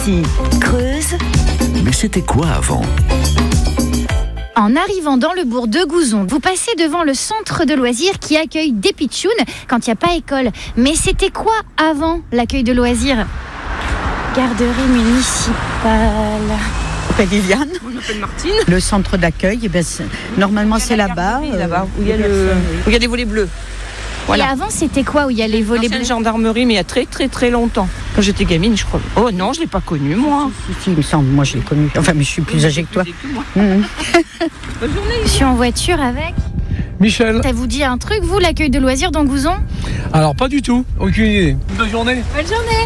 Ici, Creuse. Mais c'était quoi avant ? En arrivant dans le bourg de Gouzon, vous passez devant le centre de loisirs qui accueille des pitchouns quand il n'y a pas école. Mais c'était quoi avant l'accueil de loisirs ? Garderie municipale. Je m'appelle Viviane. Moi, je m'appelle Martine. Le centre d'accueil, normalement c'est là-bas. Là-bas, où il y a les volets bleus. Voilà. Et avant, c'était quoi où il y a les volets bleus ? Gendarmerie, mais il y a très très très longtemps. Quand j'étais gamine, je crois. Oh non, je ne l'ai pas connue, moi. Si, il me semble, moi je l'ai connu. Enfin, mais je suis plus âgée que toi. Bonne journée. Je suis en voiture avec. Michel. Ça vous dit un truc, vous, l'accueil de loisirs dans Gouzon ? Alors pas du tout, aucune idée. Bonne journée. Bonne journée.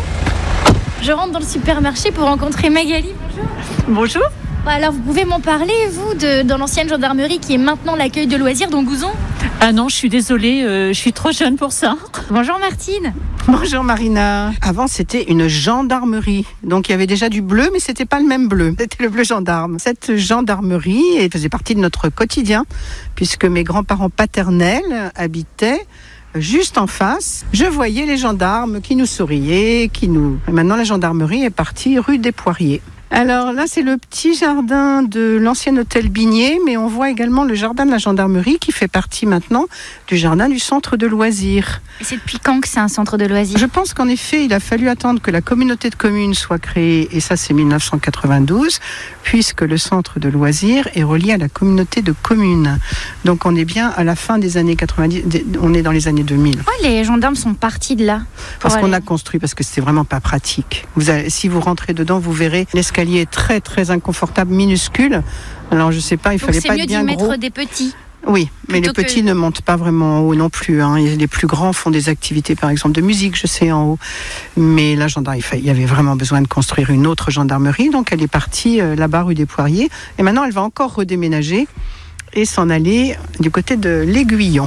Je rentre dans le supermarché pour rencontrer Magali. Bonjour. Bonjour. Alors, vous pouvez m'en parler, vous, dans l'ancienne gendarmerie qui est maintenant l'accueil de loisirs dans Gouzon ? Ah non, je suis désolée, je suis trop jeune pour ça. Bonjour Martine. Bonjour Marina. Avant c'était une gendarmerie, donc il y avait déjà du bleu, mais c'était pas le même bleu. C'était le bleu gendarme. Cette gendarmerie faisait partie de notre quotidien, puisque mes grands-parents paternels habitaient juste en face. Je voyais les gendarmes qui nous souriaient, Et maintenant la gendarmerie est partie rue des Poiriers. Alors là, c'est le petit jardin de l'ancien hôtel Bigné, mais on voit également le jardin de la gendarmerie qui fait partie maintenant du jardin du centre de loisirs. Et c'est depuis quand que c'est un centre de loisirs ? Je pense qu'en effet, il a fallu attendre que la communauté de communes soit créée, et ça c'est 1992, puisque le centre de loisirs est relié à la communauté de communes. Donc on est bien à la fin des années 90, on est dans les années 2000. Pourquoi les gendarmes sont partis de là ? Parce qu'on a construit, parce que c'était vraiment pas pratique. Si vous rentrez dedans, vous verrez l'escalier est très très inconfortable, minuscule. Alors je sais pas, il fallait pas être bien gros. C'est mieux d'y mettre des petits. Oui, mais les petits ne montent pas vraiment en haut non plus. Les plus grands font des activités, par exemple de musique, je sais, en haut. Mais la gendarmerie, il y avait vraiment besoin de construire une autre gendarmerie, donc elle est partie là-bas rue des Poiriers. Et maintenant, elle va encore redéménager et s'en aller du côté de l'Aiguillon.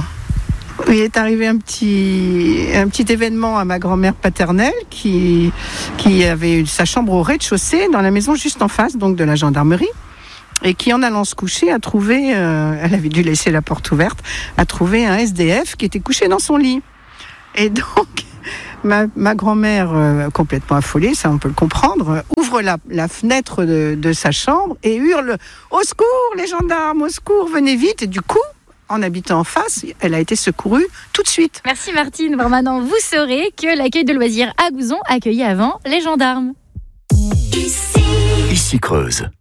Il est arrivé un petit événement à ma grand-mère paternelle qui avait sa chambre au rez-de-chaussée dans la maison juste en face, donc de la gendarmerie, et qui, en allant se coucher, a trouvé, elle avait dû laisser la porte ouverte, a trouvé un SDF qui était couché dans son lit. Et donc, ma grand-mère, complètement affolée, ça on peut le comprendre, ouvre la fenêtre de sa chambre et hurle « Au secours, les gendarmes, au secours, venez vite !» Et du coup, en habitant en face, elle a été secourue tout de suite. Merci Martine. Bon, maintenant, vous saurez que l'accueil de loisirs à Gouzon accueillait avant les gendarmes. Ici Creuse.